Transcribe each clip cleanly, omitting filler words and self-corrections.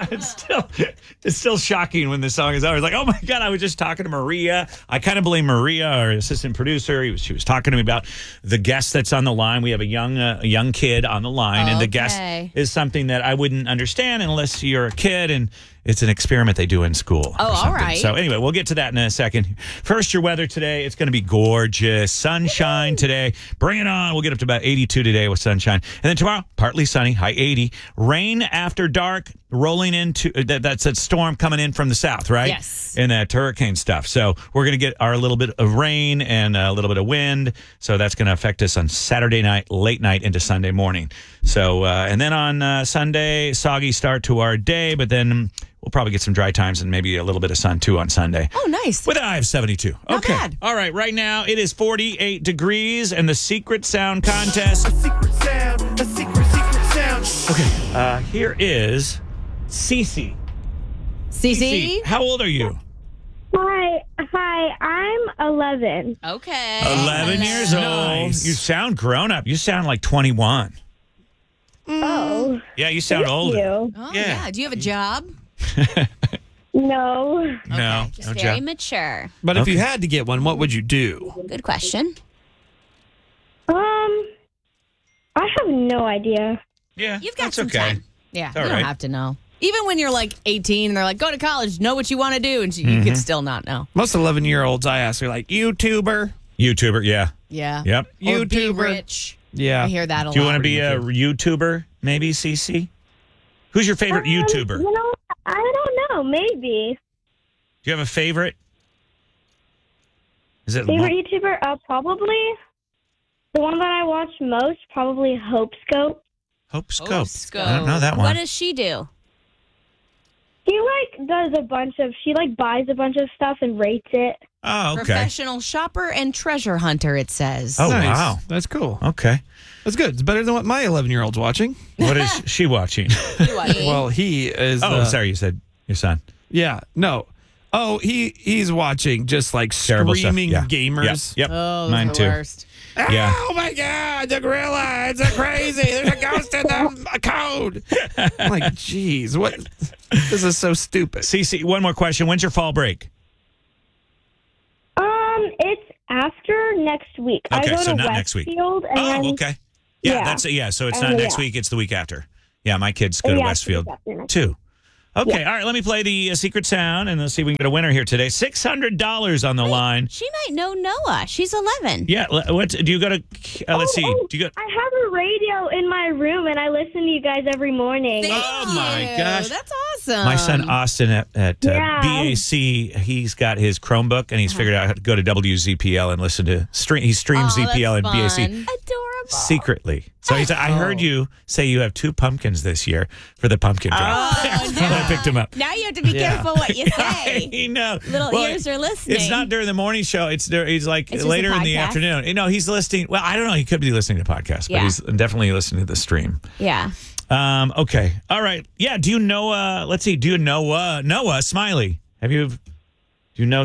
it's still shocking when the song is over. It's like, oh my God, I was just talking to Maria. I kind of blame Maria, our assistant producer. She was talking to me about the guest that's on the line. We have a young kid on the line, and the guest is something that I wouldn't understand unless you're a kid, and it's an experiment they do in school. Oh, all right. So anyway, we'll get to that in a second. First, your weather today. It's going to be gorgeous. Sunshine today. Bring it on. We'll get up to about 82 today with sunshine. And then tomorrow, partly sunny, high 80. Rain after dark, rolling into, that's a storm coming in from the south, right? Yes. And that hurricane stuff. So we're going to get our little bit of rain and a little bit of wind. So that's going to affect us on Saturday night, late night into Sunday morning. So, and then on Sunday, soggy start to our day, but then we'll probably get some dry times and maybe a little bit of sun, too, on Sunday. Oh, nice. With a high of 72. Not okay. bad. All right. Right now, it is 48 degrees and the Secret Sound Contest. A secret sound. A secret sound. Okay. Here is Cece. Cece? How old are you? Hi, I'm 11. Okay. 11 years old. Nice. You sound grown up. You sound like 21. Oh, Yeah, you sound thank older. you. Oh, yeah. Do you have a job? No. No. Just no very job. mature. But if Okay. you had to get one, what would you do? Good question. I have no idea. Yeah. You've got that's some okay. time. Yeah, all you right. don't have to know. Even when you're like 18 and they're like, go to college, know what you want to do, and you could still not know. Most 11-year-olds I ask are like, YouTuber. YouTuber, yeah. Yeah. Yep. Or be YouTuber. rich. Yeah. I hear that a lot. Do you want to be a YouTuber, maybe, Cece? Who's your favorite YouTuber? You know, I don't know. Maybe. Do you have a favorite? Is it Favorite YouTuber? Probably. The one that I watch most, probably Hope Scope. Hope Scope? Hope I don't know that one. What does she do? She does a bunch of. She buys a bunch of stuff and rates it. Oh, okay. Professional shopper and treasure hunter, it says. Oh, Nice. wow. That's cool. Okay. That's good. It's better than what my 11-year-old's watching. What is she watching? Well, he is. Oh, sorry. You said your son. Yeah. No. Oh, he's watching just like Terrible stuff. screaming Yeah. gamers. Yep. Oh, Mine the too. worst. Yeah. Oh my God, the gorilla! It's a crazy. There's a ghost in the code. I'm like, geez, what? This is so stupid. Cece, one more question. When's your fall break? It's after next week. Okay, I go so to not next week. Westfield. And Oh, then, okay. Yeah, yeah. that's it. Yeah, so it's And not next yeah. week. It's the week after. Yeah, my kids go to Yeah, Westfield it's after next too. Okay, all right. Let me play the secret sound, and let's see if we can get a winner here today. $600 on the line. She might know Noah. She's 11. Yeah. What do you go to? Let's see. Do you go? I have a radio in my room, and I listen to you guys every morning. Oh, my gosh. That's awesome. My son Austin at Yeah. BAC, he's got his Chromebook, and he's figured out how to go to WZPL and listen to stream. He streams Oh, ZPL and that's BAC fun. Adorable. secretly. So he said, I heard you say you have 2 pumpkins this year for the pumpkin drive. So I picked him up. Now you have to be careful what you say. I know. Little ears are listening. It's not during the morning show. He's like It's just later a in the podcast? afternoon. You know, he's listening. Well, I don't know. He could be listening to podcasts, but Yeah. he's definitely listening to the stream. Yeah. Okay. All right. Yeah. Do you know? Let's see. Do you know Noah Smiley? Do you know?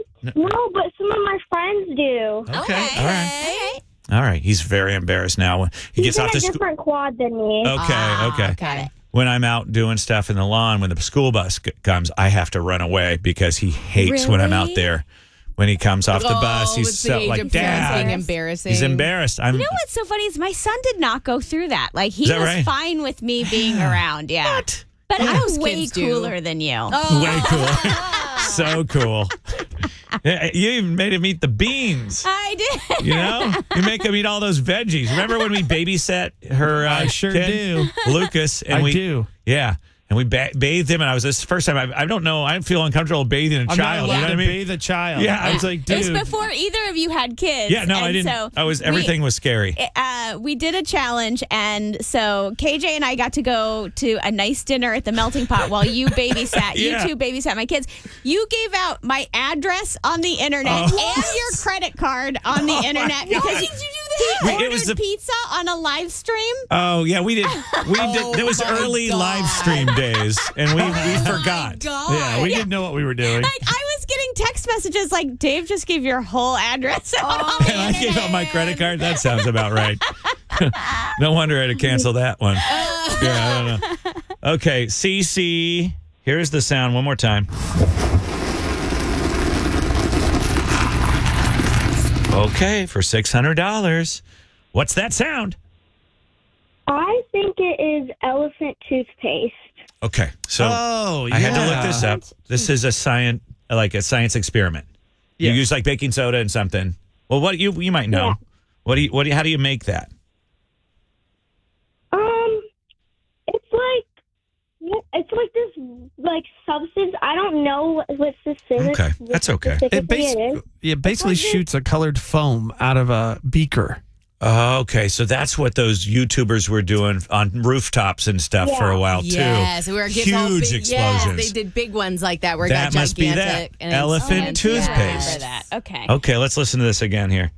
No, but some of my friends do. Okay. All right. All right. He's very embarrassed now when he He's gets in off a the school. different quad than me. Okay. Okay. When I'm out doing stuff in the lawn, when the school bus comes, I have to run away because he hates when I'm out Really? there. When he comes off the bus, it's he's the so age like, of parents being Dad. embarrassing. He's embarrassed. You know what's so funny is my son did not go through that. Like, he Is that was right? fine with me being around. Yeah. What? But I'm Most way kids do. cooler than you. Way cool. So cool. Yeah, you even made him eat the beans. I did. You know, you make him eat all those veggies. Remember when we babysat her? I sure kid? do. Lucas. And I do. Yeah, and we bathed him, and this is the first time. I don't know. I feel uncomfortable bathing a I'm child. not You know allowed what I to mean? bathe a child. Yeah. I was like, It was dude. before either of you had kids. Yeah, no, I and didn't. So Everything was scary. we did a challenge, and so KJ and I got to go to a nice dinner at the Melting Pot while you babysat. Yeah. You two babysat my kids. You gave out my address on the internet and your credit card on the internet because Why did you do that? he It ordered was the- pizza on a live stream. Oh yeah, we did. There was my early God. live stream days, and we forgot. God. Yeah, we didn't know what we were doing. Like, I was getting text messages like, Dave just gave your whole address out on the And I internet. gave out my credit card. That sounds about right. No wonder I had to cancel that one. Yeah, I don't know. Okay, CC. Here's the sound one more time. Okay, for $600. What's that sound? I think it is elephant toothpaste. Okay, so I had to look this up. This is a science experiment. You use like baking soda and something. Well, what you might know. Yeah. How do you make that? It's like this substance. I don't know what specific. Okay, that's okay. It basically shoots a colored foam out of a beaker. Oh, okay, so that's what those YouTubers were doing on rooftops and stuff for a while too. Yes, we were getting all huge big, explosions. Yes, they did big ones like that. Where it That got must be gigantic. that and elephant toothpaste. Yeah, for that. Okay. Okay, let's listen to this again here.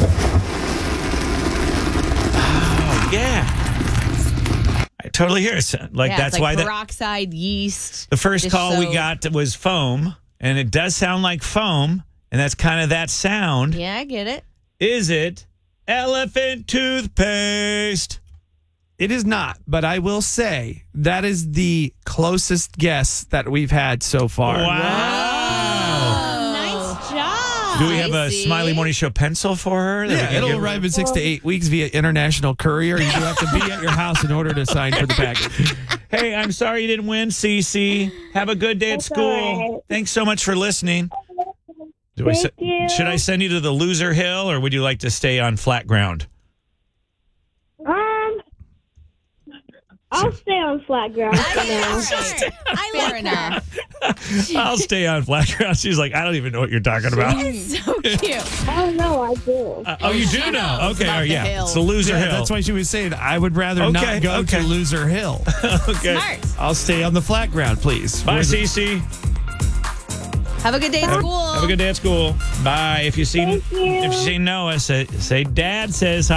Oh yeah, I totally hear it. Like that's it's why peroxide, yeast. the first dish call we soap. got was foam, and it does sound like foam, and that's kind of that sound. Yeah, I get it. Is it elephant toothpaste? It is not, but I will say that is the closest guess that we've had so far. Wow. Nice job. Do we have a see. Smiley Morning Show pencil for her? that we Yeah, can it'll give her? arrive in 6 to 8 weeks via international courier. You do have to be at your house in order to sign for the package. Hey, I'm sorry you didn't win, Cece. Have a good day at That's school. all right. Thanks so much for listening. Thank you. Should I send you to the loser hill, or would you like to stay on flat ground? I'll stay on flat ground for now. Fair enough. I'll stay on flat ground. She's like, I don't even know what you're talking about. So cute. Oh no, I do. Oh, you do know? knows Okay, about the yeah. hill. It's the loser hill. That's why she was saying I would rather not go to Loser Hill. Okay. Smart. I'll stay on the flat ground, please. Bye, Cece. Have a good day at school. Have a good day at school. Bye. If you see Noah, say Dad says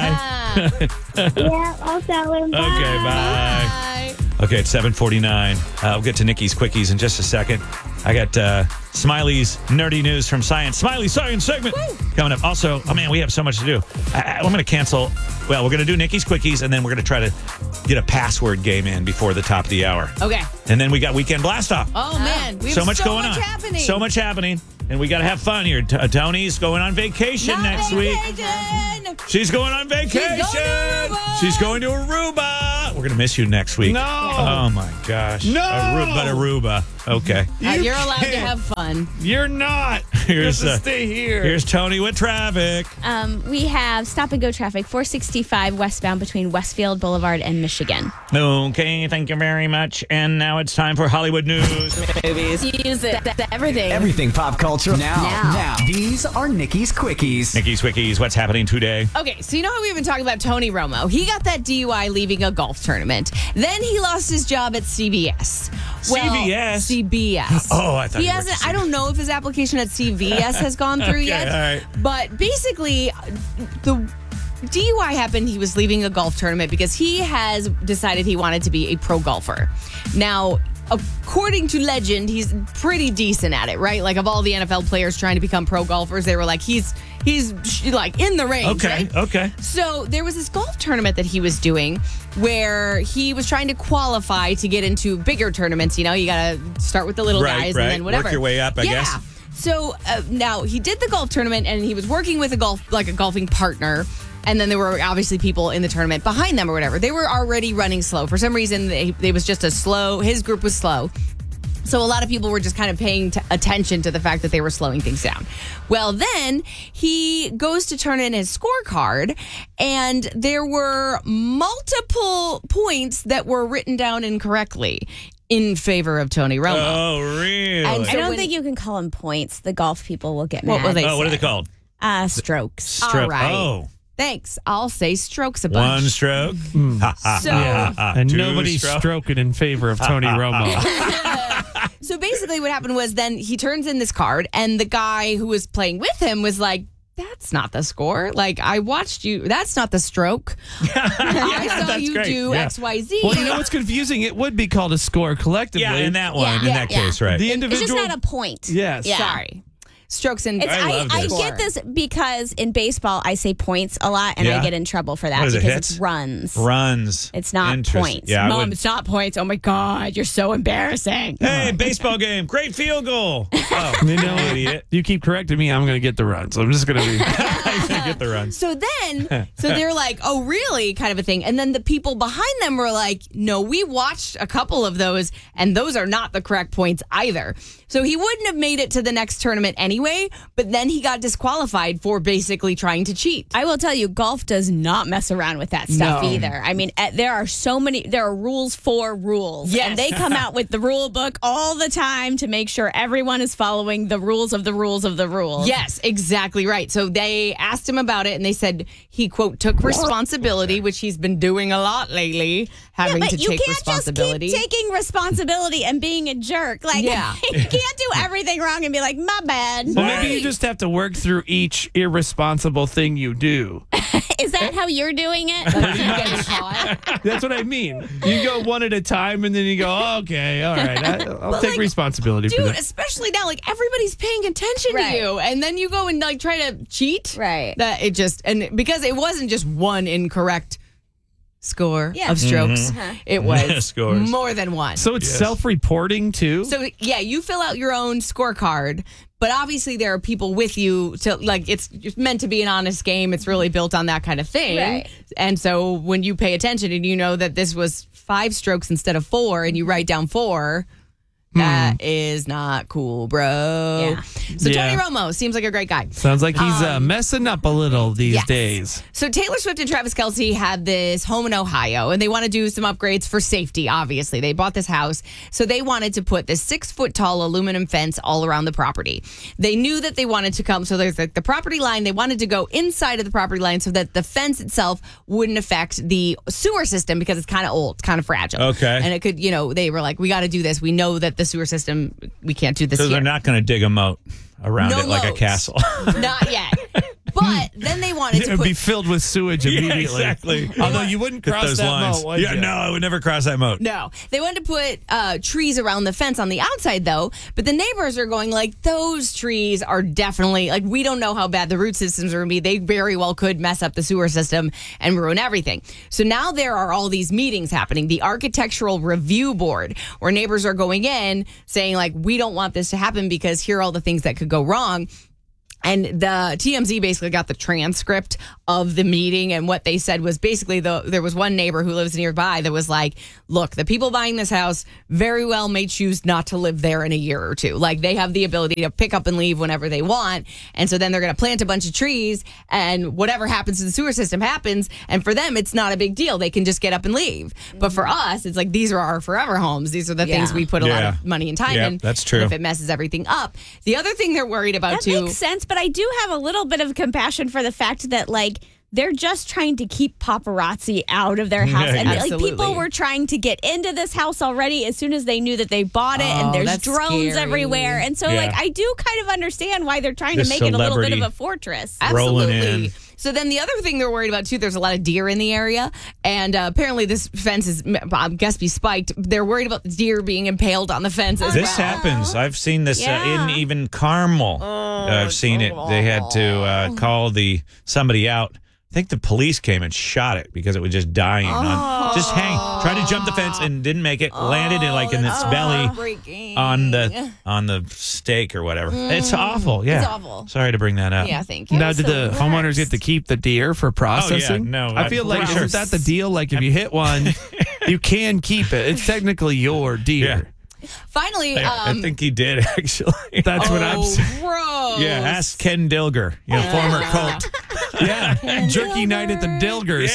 hi. Yeah, I'll tell him. Bye. Okay, bye. Okay, it's 7:49. We'll get to Nikki's Quickies in just a second. I got Smiley's nerdy news from Science. Smiley Science segment coming up. Also, oh man, we have so much to do. I'm going to cancel. Well, we're going to do Nikki's Quickies, and then we're going to try to get a password game in before the top of the hour. Okay. And then we got Weekend Blast Off. Oh man, we have So much going on. happening. So much happening. And we got to have fun here. Tony's going on vacation next week. She's going on vacation. She's going to Aruba. We're going to miss you next week. No. Oh, my gosh. No. Aruba. Okay. You're allowed to have fun. You're not. Here's, you have to stay here. Here's Tony with traffic. We have stop and go traffic 465 westbound between Westfield Boulevard and Michigan. Okay, thank you very much. And now it's time for Hollywood news. Music, everything. Everything pop culture. Now. These are Nikki's Quickies. Nikki's Quickies, what's happening today? Okay, so you know how we've been talking about Tony Romo? He got that DUI leaving a golf tournament. Then he lost his job at CVS. CVS? CBS. Oh, I thought he you worked hasn't. at I don't know if his application at CVS has gone through Okay, yet. all right. But basically, the DUI happened. He was leaving a golf tournament because he has decided he wanted to be a pro golfer. Now, according to legend, he's pretty decent at it, right? Like of all the NFL players trying to become pro golfers, they were like, he's like in the range. Okay, right? okay. So there was this golf tournament that he was doing where he was trying to qualify to get into bigger tournaments. You know, you got to start with the little Right, guys right. and then whatever. Work your way up, I guess. So now he did the golf tournament and he was working with a golfing partner. And then there were obviously people in the tournament behind them or whatever. They were already running slow. For some reason, they was just his group was slow. So a lot of people were just kind of paying attention to the fact that they were slowing things down. Well, then he goes to turn in his scorecard, and there were multiple points that were written down incorrectly in favor of Tony Romo. Oh, really? And I don't think you can call them points. The golf people will get mad. What will they what are say? they called? Strokes. All right. Oh, Thanks. I'll say strokes a bunch. one stroke. So, And Two nobody's stroke. stroking in favor of Tony Romo. so basically what happened was then he turns in this card and the guy who was playing with him was like, that's not the score. Like, I watched you. That's not the stroke. I saw that's you great. do Yeah. XYZ. Well, you know what's confusing? It would be called a score collectively. Yeah, in that one, Yeah, in that yeah. case, right? The It's individual. just not a point. Yes. Yeah. Sorry. strokes in. It's, I love I this. get this because in baseball I say points a lot and Yeah. I get in trouble for that What is it, because hits? it's runs. Runs. It's not Interesting. points. Yeah, I Mom, would- it's not points. Oh my God, you're so embarrassing. Hey, baseball game. Great field goal. Oh, You know, idiot. you keep correcting me, I'm going to get the runs. I'm just going to be. I can't get the runs. So they're like, oh, really? Kind of a thing. And then the people behind them were like, no, we watched a couple of those, and those are not the correct points either. So he wouldn't have made it to the next tournament anyway, but then he got disqualified for basically trying to cheat. I will tell you, golf does not mess around with that stuff No. either. I mean, there are rules for rules. Yes. And they come out with the rule book all the time to make sure everyone is following the rules of the rules of the rules. Yes, exactly right. So they asked him about it, and they said he, quote, took responsibility, which he's been doing a lot lately, having but to you take can't responsibility. just keep taking responsibility and being a jerk. Like, Yeah. you can't do everything wrong and be like, my bad. Well, maybe you just have to work through each irresponsible thing you do. Is that how you're doing it? Getting caught. That's what I mean. You go one at a time, and then you go, oh, okay, all right, I'll take like, responsibility for Dude, that. especially now, like everybody's paying attention Right. to you, and then you go and like try to cheat. Right. That it just and because it wasn't just one incorrect score Yeah. of strokes, it was Scores. more than one. So it's self-reporting too. So yeah, you fill out your own scorecard, but obviously there are people with you to like it's meant to be an honest game. It's really built on that kind of thing. Right. And so when you pay attention and you know that this was 5 strokes instead of 4 and you write down 4, that is not cool, bro. Yeah. So Yeah. Tony Romo seems like a great guy. Sounds like he's messing up a little these yes. days. So Taylor Swift and Travis Kelce had this home in Ohio, and they want to do some upgrades for safety, obviously. They bought this house, so they wanted to put this 6-foot-tall aluminum fence all around the property. They knew that they wanted to come, so there's like the property line. They wanted to go inside of the property line so that the fence itself wouldn't affect the sewer system because it's kind of old, it's kind of fragile. Okay. And it could, they were like, we got to do this. We know that the sewer system, we can't do this So here. they're not going to dig a moat around No it like a moats. castle. Not yet. But then they wanted It to would put be filled with sewage Yeah, immediately. exactly. Although you wouldn't Hit cross those that lines. moat, would Yeah, you? no, I would never cross that moat. No, they wanted to put trees around the fence on the outside, though. But the neighbors are going like, those trees are definitely like, we don't know how bad the root systems are going to be. They very well could mess up the sewer system and ruin everything. So now there are all these meetings happening. The Architectural Review Board, where neighbors are going in saying like, we don't want this to happen because here are all the things that could go wrong. And the TMZ basically got the transcript of the meeting, and what they said was basically there was one neighbor who lives nearby that was like, look, the people buying this house very well may choose not to live there in a year or two. Like, they have the ability to pick up and leave whenever they want. And so then they're going to plant a bunch of trees, and whatever happens to the sewer system happens. And for them, it's not a big deal. They can just get up and leave. But for us, it's like, these are our forever homes. These are the things we put a lot Yeah. of money and time Yeah, in. that's true. And if it messes everything up. The other thing they're worried about, That too. makes sense, but I do have a little bit of compassion for the fact that, like, they're just trying to keep paparazzi out of their house. And like, Absolutely. people were trying to get into this house already as soon as they knew that they bought it, Oh, and there's that's drones scary. everywhere. And so, Yeah. like, I do kind of understand why they're trying The to make it a little bit of celebrity a fortress. rolling Absolutely. in. So then the other thing they're worried about too, there's a lot of deer in the area, and apparently this fence is, I guess, be spiked. They're worried about the deer being impaled on the fence as This well. happens. I've seen this Yeah. in even Carmel. I've seen it. They had to call somebody out. I think the police came and shot it because it was just dying just tried to jump the fence and didn't make it. Landed in its belly Heartbreaking. on the stake or whatever. It's awful. Yeah, It's awful. Sorry to bring that up. Yeah, thank you. Now, did the homeowners get to keep the deer for processing? no, I feel like pretty isn't that the deal? Like if you hit one, you can keep it. It's technically your deer. Finally, I think he did actually. That's what I'm saying. gross. Yeah, ask Ken Dilger, former cult. Yeah, jerky night at the Dilgers.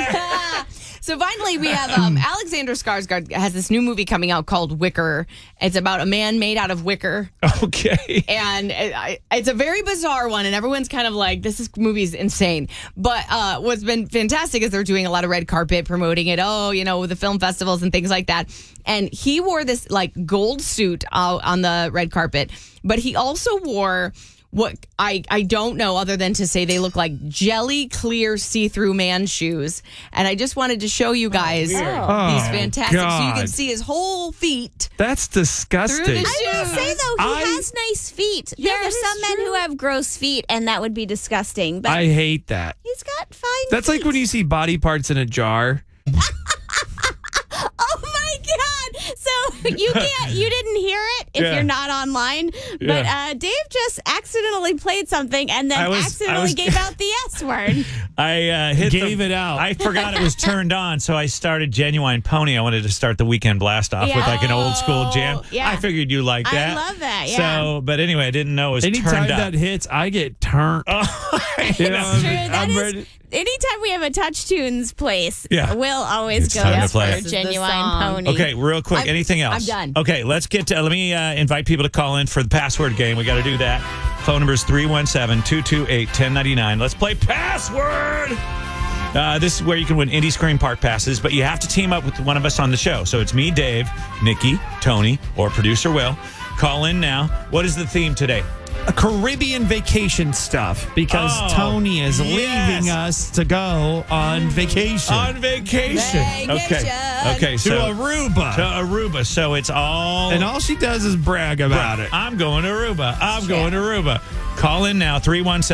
So finally, we have Alexander Skarsgård has this new movie coming out called Wicker. It's about a man made out of wicker. Okay. And it's a very bizarre one, and everyone's kind of like, this movie's insane. But what's been fantastic is they're doing a lot of red carpet promoting it. The film festivals and things like that. And he wore this like gold suit on the red carpet, but he also wore what I don't know other than to say they look like jelly clear see-through man shoes. And I just wanted to show you guys these fantastic so you can see his whole feet. That's disgusting. Through the I will say, though, he I- has nice feet. Yeah, There are that some is men true. who have gross feet, and that would be disgusting. But I hate that. he's got fine That's like feet. when you see body parts in a jar. Oh my God! So you didn't hear it if Yeah. you're not online. But Dave just accidentally played something and then I was- accidentally gave out the S word. I Gave it out. I forgot it was turned on, so I started Genuine Pony. I wanted to start the weekend blast off with Yeah. like an old school jam. Yeah. I figured you like I that. love that, yeah. So, but anyway, I didn't know it was Anytime turned that up. hits, I get turned. You know, It's true. That is, ready. anytime we have a Touch Tunes place, Yeah. we'll always It's go time to for play a it. This is the Genuine song. Pony. Okay, real quick. I'm- Anything else? I'm done. Okay, let's get to. Let me invite people to call in for the password game. We got to do that. Phone number is 317-228-1099. Let's play password. This is where you can win Indy Scream Park passes, but you have to team up with one of us on the show. So it's me, Dave, Nikki, Tony, or producer Will. Call in now. What is the theme today? A Caribbean vacation stuff because Oh, Tony is yes. leaving us to go on vacation. On vacation. Vacation. Okay, to so Aruba. to Aruba. So it's all. And all she does is brag about it. I'm going to Aruba. I'm going to Aruba. Call in now,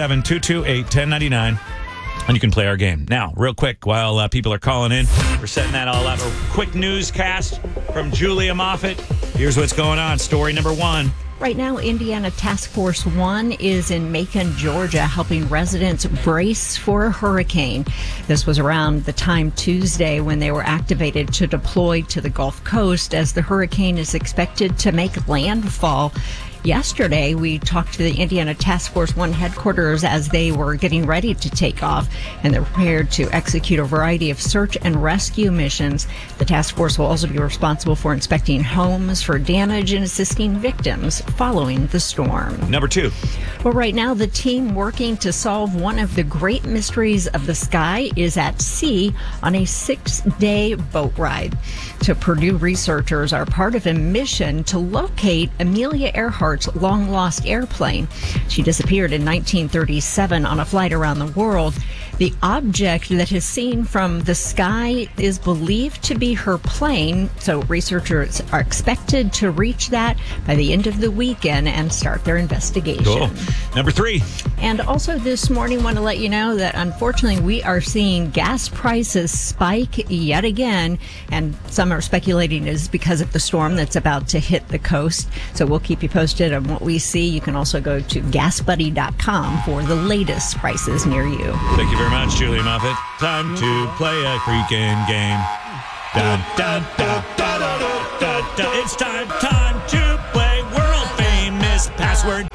317-228-1099. And you can play our game. Now, real quick, while people are calling in, we're setting that all up. A quick newscast from Julia Moffett. Here's what's going on. Story number one. Right now, Indiana Task Force 1 is in Macon, Georgia, helping residents brace for a hurricane. This was around the time Tuesday when they were activated to deploy to the Gulf Coast as the hurricane is expected to make landfall. Yesterday, we talked to the Indiana Task Force 1 headquarters as they were getting ready to take off, and they're prepared to execute a variety of search and rescue missions. The task force will also be responsible for inspecting homes for damage and assisting victims following the storm. Number two. Well, right now, the team working to solve one of the great mysteries of the sky is at sea on a 6-day boat ride. So Purdue researchers are part of a mission to locate Amelia Earhart's long-lost airplane. She disappeared in 1937 on a flight around the world. The object that is seen from the sky is believed to be her plane, so researchers are expected to reach that by the end of the weekend and start their investigation. Cool. Number three. And also this morning, want to let you know that unfortunately we are seeing gas prices spike yet again, and some are speculating is because of the storm that's about to hit the coast. So we'll keep you posted on what we see. You can also go to gasbuddy.com for the latest prices near you. Thank you very much, Julia Moffett. Time to play a freaking game. Dun, dun, dun, dun, dun, dun, dun. It's time to play world famous password.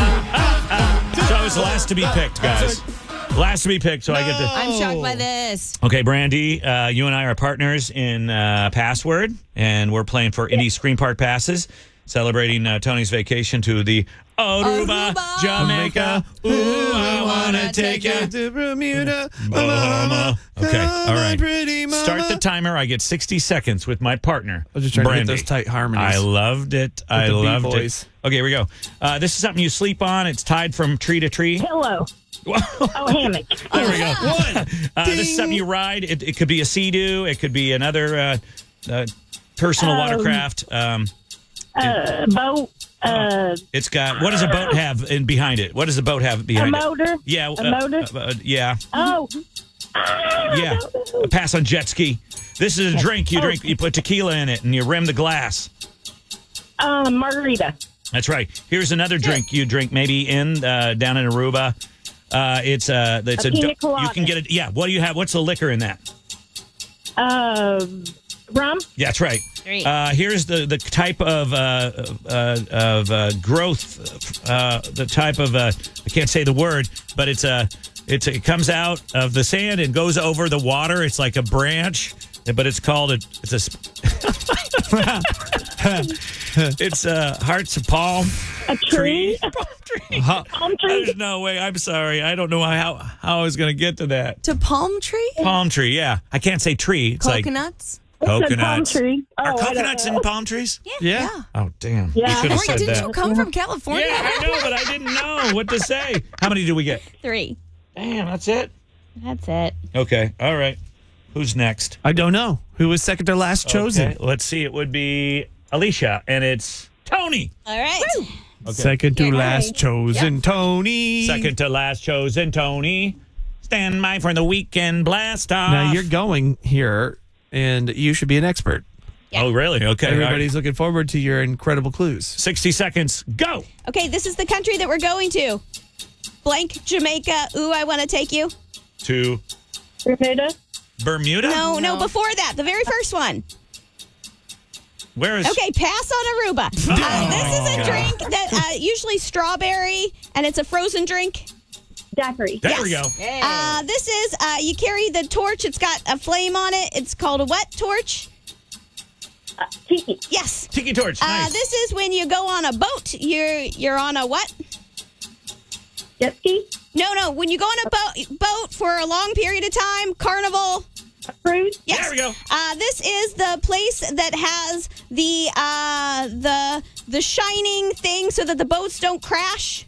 So I was the last to be picked, guys. Last to be picked, so I get to. I'm shocked by this. Okay, Brandy, you and I are partners in Password, and we're playing for Indy Scream Park passes, celebrating Tony's vacation to the Aruba, Aruba. Jamaica. Ooh, I wanna take you to Bermuda, Bahama. Okay, all right. Pretty mama. Start the timer. I get 60 seconds with my partner. I was just trying to Brandy. get those tight harmonies. I loved it. I the loved B-boys. it. Okay, here we go. This is something you sleep on. It's tied from tree to tree. Pillow. Oh, hammock. There we go. This is something you ride. It could be a Sea-Doo. It could be another personal watercraft. Boat. It's got, what does a boat have in behind it? What does a boat have behind it? motor. Yeah. A motor? Yeah. Oh. Yeah. A pass on jet ski. This is a drink you drink. You put tequila in it and you rim the glass. Margarita. That's right. Here's another drink you drink maybe down in Aruba. It's a pina colada. you can get it. Yeah. What do you have? What's the liquor in that? Rum. Yeah, that's right. Great. Here's the type of growth. The type of I can't say the word, but it comes out of the sand and goes over the water. It's like a branch, but it's called it's hearts of palm. A tree. Palm tree. Palm tree. There's no way. I'm sorry. I don't know how I was going to get to that. To palm tree? Palm tree. Yeah, I can't say tree. It's like Coconuts? Coconuts. tree. Are Oh, I don't coconuts know. in palm trees? Yeah. Oh, damn. Yeah. You should have Wait, said didn't that. you come from California? Yeah, I know, but I didn't know what to say. How many do we get? 3. Damn, that's it? That's it. Okay, all right. Who's next? I don't know. Who was second to last chosen? Okay, let's see. It would be Alicia, and it's Tony. All right. Second to Yeah. last chosen, Tony. Second to last chosen Tony. Stand by for the weekend blast off. Now you're going here, and you should be an expert. Oh, really? Okay. Everybody's looking forward to your incredible clues. 60 seconds. Go. Okay, this is the country that we're going to. Blank Jamaica. Ooh, I want to take you. To Bermuda. Bermuda? No, before that, the very first one. Where is... Okay, pass on Aruba. This is a drink that usually strawberry, and it's a frozen drink. Daiquiri. There we go. This is you carry the torch. It's got a flame on it. It's called a what torch? Tiki. Yes. Tiki torch. Nice. This is when you go on a boat. You're on a what? Jet ski. No. When you go on a boat for a long period of time, carnival. Cruise. Yes. There we go. This is the place that has the shining thing so that the boats don't crash.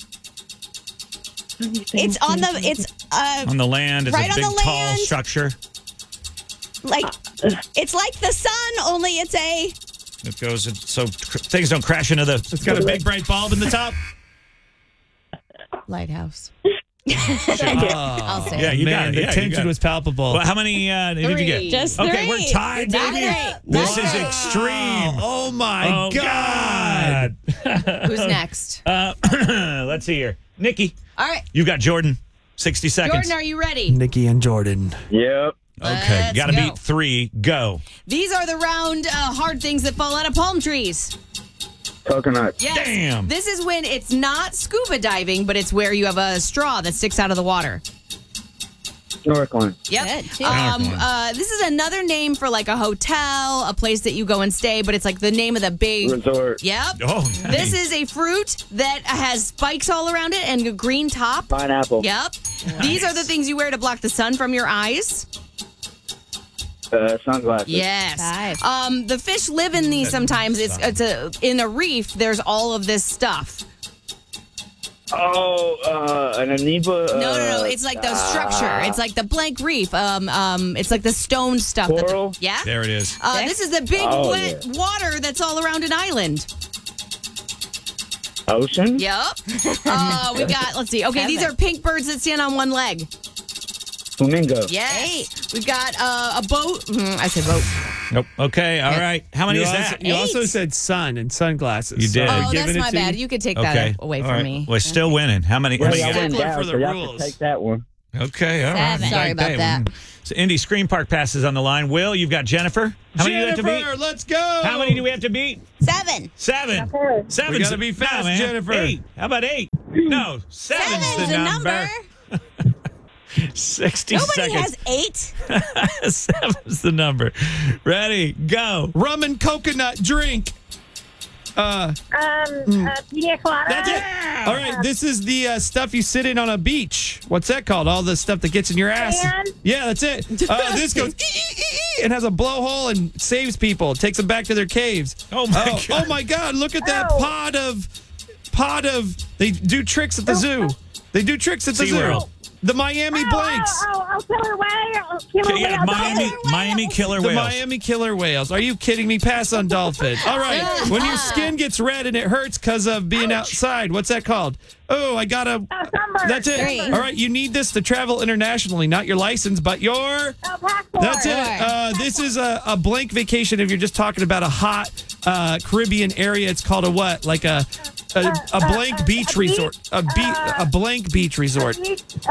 It's on On the land. It's right a on big, the tall land. structure. like it's like the sun, only it's a It goes so things don't crash into the... It's got a big bright bulb in the top. Lighthouse. Oh, I'll say Yeah, it. you got man, it. the Yeah, you tension got it. was palpable. Well, how many did you get? Three. just Okay, three. we're tied, That's baby. right. This That's is right. extreme. Oh my Oh, God. Who's next? Let's see here. Nikki, All right. you got Jordan. 60 seconds. Jordan, are you ready? Nikki and Jordan. Yep. Okay, Let's got to go. beat 3. Go. These are the round, hard things that fall out of palm trees. Coconuts. Yes. Damn. This is when it's not scuba diving, but it's where you have a straw that sticks out of the water. Snorkeling. Yep. Good, too. This is another name for like a hotel, a place that you go and stay, but it's like the name of the big. Resort. Yep. Oh, nice. This is a fruit that has spikes all around it and a green top. Pineapple. Yep. These are the things you wear to block the sun from your eyes. Sunglasses. Yes. Nice. The fish live in these sometimes. In a reef. There's all of this stuff. Oh, an amoeba. No. It's like the structure. It's like the blank reef. It's like the stone stuff. Coral? Yeah. There it is. This is the big Oh, wet water that's all around an island. Ocean. Yep. We've got. Let's see. Okay, these are pink birds that stand on one leg. Flamingo. Yes. We've got a boat. I said boat. Nope. Okay, all right. How many You is also, that? you also 8. said sun and sunglasses. You did. So Oh, we're giving that's it my to bad. you. You could take Okay. that away All from right. me. We're still winning. How many? Well, how y'all many went you got? Stickler down, for the so y'all rules. can take that one. Okay, all right. 7. Sorry about that. So Indy Screen Park passes on the line. Will, you've got Jennifer. How many do you have to Jennifer, beat? let's go. How many do we have to beat? 7. 7. Okay. 7. We gotta be fast, man. Jennifer. 8. How about 8? No, 7's Seven's the the number. 60 Nobody seconds. has 8. 7's the number. Ready, go. Rum and coconut drink. Pina colada. That's it. All right, this is the stuff you sit in on a beach. What's that called? All the stuff that gets in your ass. Sand. Yeah, that's it. This goes and has a blowhole and saves people. Takes them back to their caves. Oh, my God. Oh my God! Look at that Ow. pod of. They do tricks at the zoo. They do tricks at the SeaWorld. zoo. The Miami Blanks. Killer whale. Killer Yeah, whale. Miami killer The whales. Miami killer whales. Are you kidding me? Pass on dolphin. All right. When your skin gets red and it hurts because of being outside, what's that called? Oh, I got a. Sunburn. That's it. 3. All right. You need this to travel internationally, not your license, but your. Passport. That's it. This is a blank vacation. If you're just talking about a hot Caribbean area, it's called a what? Like a blank beach resort. A blank beach resort.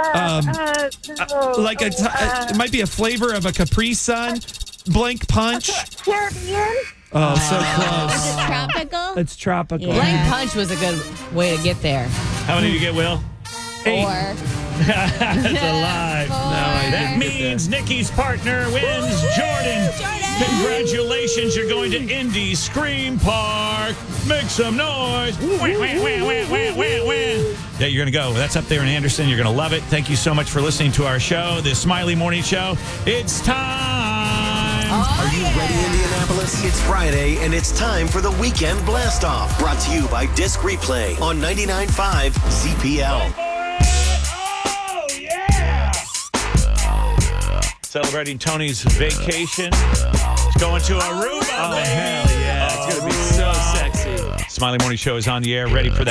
Like it might be a flavor of a Capri Sun. Blank punch. Caribbean. Oh, so Is close. it tropical? It's tropical. Blank punch was a good way to get there. How many do you get, Will? 8. 4. That's a lie. That means Nikki's partner wins. Jordan. Congratulations, you're going to Indy Scream Park. Make some noise. Wah, wah, wah, wah, wah, wah, wah. Yeah, you're going to go. That's up there in Anderson. You're going to love it. Thank you so much for listening to our show, the Smiley Morning Show. It's time Are you ready, Indianapolis? It's Friday, and it's time for the Weekend Blast Off. Brought to you by Disc Replay on 99.5 ZPL. Celebrating Tony's vacation. He's going to Aruba. Oh, hell yeah. It's going to be so sexy. Smiley Morning Show is on the air, ready for that.